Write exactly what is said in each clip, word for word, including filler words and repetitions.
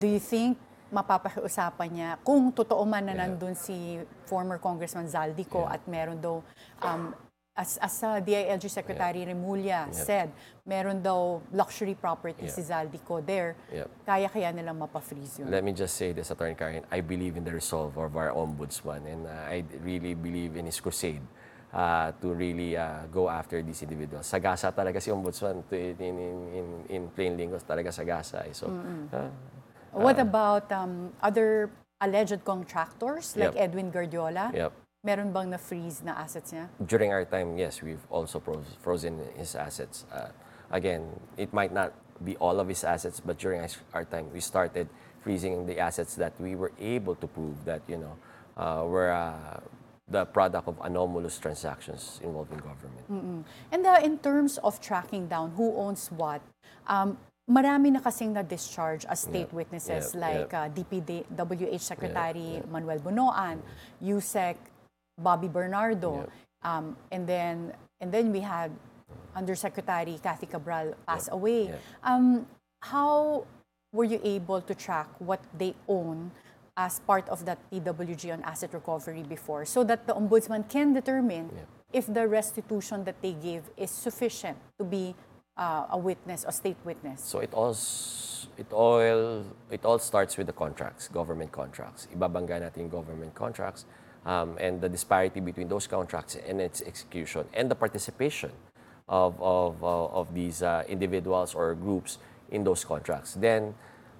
Do you think mapapakiusapan niya kung totoo man na Yeah. nandun si former Congressman Zaldico Yeah. at meron daw, um, as, as uh, D I L G Secretary Remulla Yeah. said, meron daw luxury property Yeah. si Zaldico there, Yeah. kaya kaya nilang mapafreeze yun? Let me just say this, Attorney Karen, I believe in the resolve of our ombudsman, and uh, I really believe in his crusade uh, to really uh, go after these individuals. Sagasa talaga si ombudsman, to, in, in, in, in plain linguist, talaga sagasa. Eh. So, uh, What about um, other alleged contractors like Yep. Edwin Guardiola? Yep. Meron bang na-freeze na assets niya? During our time, yes, we've also froze- frozen his assets. Uh, again, it might not be all of his assets, but during us- our time, we started freezing the assets that we were able to prove that, you know, uh, were uh, the product of anomalous transactions involving government. And uh, in terms of tracking down who owns what, um, marami na kasing na-discharge as state Yep. witnesses Yep. like Yep. uh, D P W H Secretary Yep. Manuel Bunoan, USEC Bobby Bernardo, Yep. um, and then and then we had Undersecretary Kathy Cabral pass Yep. away. Yep. Um, how were you able to track what they own as part of that P W G on asset recovery before, so that the ombudsman can determine Yep. if the restitution that they give is sufficient to be uh, a witness, a state witness? So it all s- it all it all starts with the contracts, government contracts. Ibabangga natin yung government contracts, um, and the disparity between those contracts and its execution, and the participation of of uh, of these uh, individuals or groups in those contracts. Then,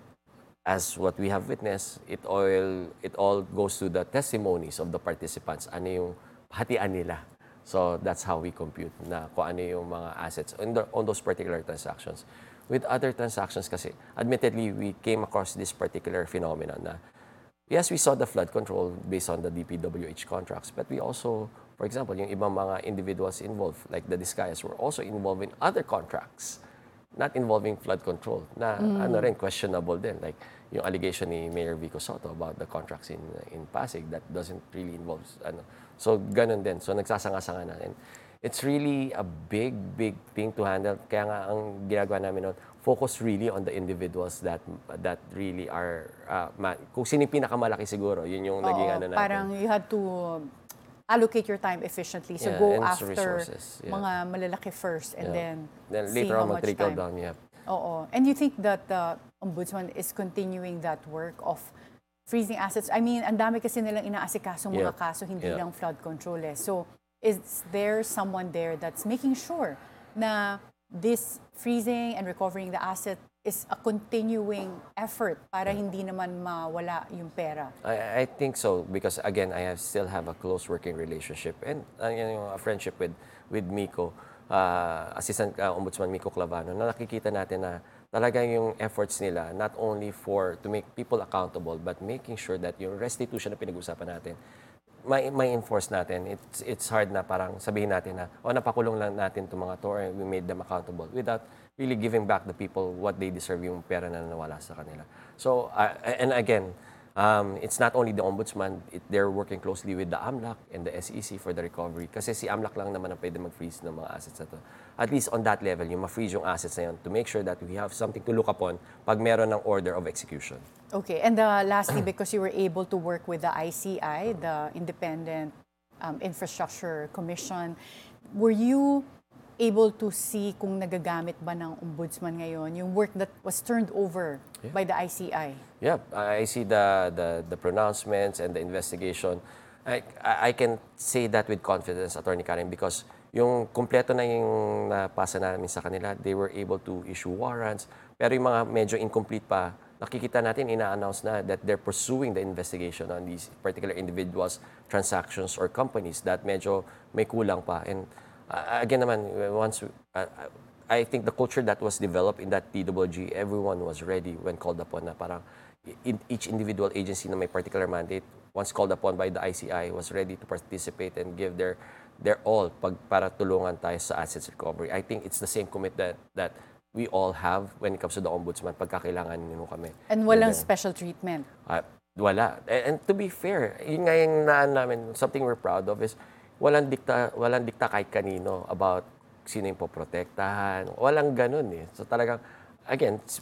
as what we have witnessed, it all it all goes to the testimonies of the participants. Ano yung hatian nila? So that's how we compute na kung ano yung mga assets on, the, on those particular transactions. With other transactions kasi, admittedly, we came across this particular phenomenon na, yes, we saw the flood control based on the D P W H contracts, but we also, for example, yung ibang mga individuals involved, like the Discayas, were also involved in other contracts not involving flood control na ano rin, questionable din. Like yung allegation ni Mayor Vico Soto about the contracts in in Pasig that doesn't really involve ano. So ganun din. So nagsasanga-sanga na. And it's really a big, big thing to handle. Kaya nga ang ginagawa namin noon, focus really on the individuals that that really are, uh, ma- kung sino yung pinakamalaki siguro, yun yung naging Oo, ano natin. parang you had to allocate your time efficiently. So Yeah, go and after resources, yeah. mga malalaki first and Yeah. then, Then see later how on, much mag-trickle time. down, yeah. Oo. And you think that the ombudsman is continuing that work of freezing assets? I mean, ang dami kasi nilang inaasikaso mga Yeah. kaso, hindi Yeah. lang flood control eh. So, is there someone there that's making sure na this freezing and recovering the asset is a continuing effort para hindi naman mawala yung pera? I, I think so because again I have still have a close working relationship and uh, you know, a friendship with with Miko, uh, Assistant uh, Ombudsman Miko Clavano, na nakikita natin na talagang yung efforts nila not only for to make people accountable but making sure that yung restitution na pinag-usapan natin may may enforce natin. It's it's hard na parang sabihin natin na o napakulong lang natin itong mga to or we made them accountable without really giving back the people what they deserve, yung pera na nawala sa kanila. So, uh, and again, um, it's not only the ombudsman, it, they're working closely with the AMLAC and the S E C for the recovery. Kasi si AMLAC lang naman ang pwede mag-freeze ng mga assets na to. At least on that level, yung ma-freeze yung assets na yun to make sure that we have something to look upon pag meron ng order of execution. Okay, and uh, lastly, because you were able to work with the I C I, the Independent um, Infrastructure Commission, were you able to see kung nagagamit ba ng ombudsman ngayon yung work that was turned over Yeah. by the I C I? Yeah, I see the, the, the pronouncements and the investigation. I, I I can say that with confidence, Attorney Karen, because yung kumpleto na yung napasa namin sa kanila, they were able to issue warrants. Pero yung mga medyo incomplete pa, nakikita natin, ina-announce na that they're pursuing the investigation on these particular individuals, transactions, or companies that medyo may kulang pa. And uh, again naman, once, uh, I think the culture that was developed in that P W G, everyone was ready when called upon na parang in each individual agency na may particular mandate, once called upon by the I C I, was ready to participate and give their their all pag, para tulungan tayo sa assets recovery. I think it's the same commit that, that we all have when it comes to the ombudsman pagka kailangan nyo kami. And walang And then, special treatment? uh, wala. And, and to be fair, yun nga yung naan namin, something we're proud of is walang dikta, walang dikta kahit kanino about sino yung poprotektahan. Walang ganun eh. So talagang, again,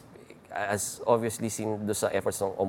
as obviously seen do sa efforts ng